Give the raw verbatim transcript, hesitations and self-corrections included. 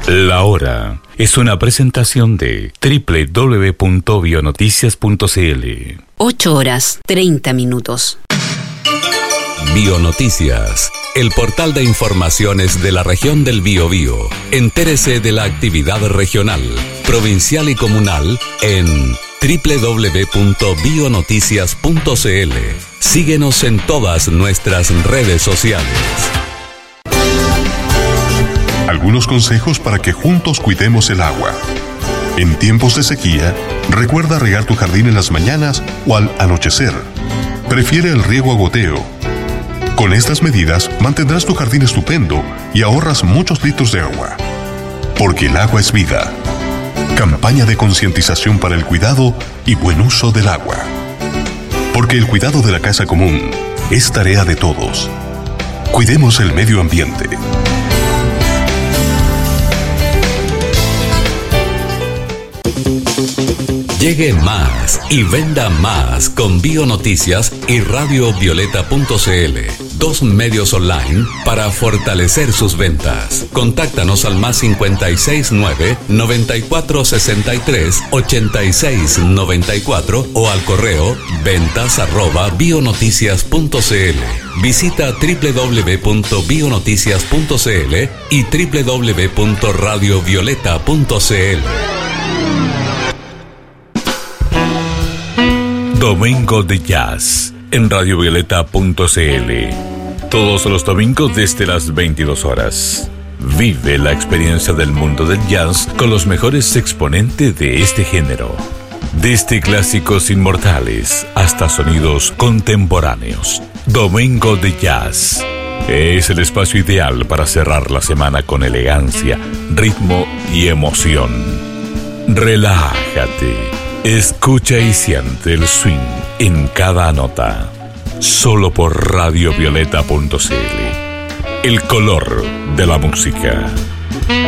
La Hora es una presentación de doble u doble u doble u punto bionoticias punto c l. ocho horas, treinta minutos. Bionoticias, el portal de informaciones de la región del Biobío. Entérese de la actividad regional, provincial y comunal en doble u doble u doble u punto bionoticias punto c l. Síguenos en todas nuestras redes sociales. Algunos consejos para que juntos cuidemos el agua. En tiempos de sequía, recuerda regar tu jardín en las mañanas o al anochecer. Prefiere el riego a goteo. Con estas medidas mantendrás tu jardín estupendo y ahorras muchos litros de agua. Porque el agua es vida. Campaña de concientización para el cuidado y buen uso del agua. Porque el cuidado de la casa común es tarea de todos. Cuidemos el medio ambiente. Llegue más y venda más con Bionoticias y Radio Violeta punto c l, dos medios online para fortalecer sus ventas. Contáctanos al más cincuenta y seis nueve, noventa y cuatro sesenta y tres, ochenta y seis noventa y cuatro o al correo ventas arroba bionoticias punto c l. Visita doble u doble u doble u punto bionoticias punto c l y doble u doble u doble u punto radio violeta punto c l. Domingo de Jazz en radio violeta punto c l. Todos los domingos desde las veintidós horas. Vive la experiencia del mundo del jazz con los mejores exponentes de este género. Desde clásicos inmortales hasta sonidos contemporáneos. Domingo de Jazz es el espacio ideal para cerrar la semana con elegancia, ritmo y emoción. Relájate. Escucha y siente el swing en cada nota. Solo por radio violeta punto c l. El color de la música.